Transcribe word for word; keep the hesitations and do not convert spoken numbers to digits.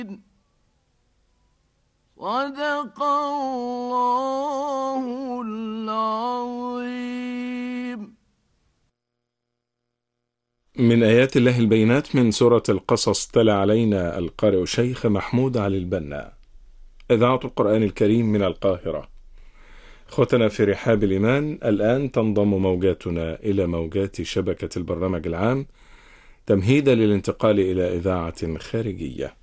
صدق الله العظيم. من آيات الله البينات من سورة القصص، تلا علينا القارئ الشيخ محمود علي البنا. إذاعة القرآن الكريم من القاهرة. أخوتنا في رحاب الإيمان، الآن تنضم موجاتنا إلى موجات شبكة البرنامج العام تمهيدا للانتقال إلى إذاعة خارجية.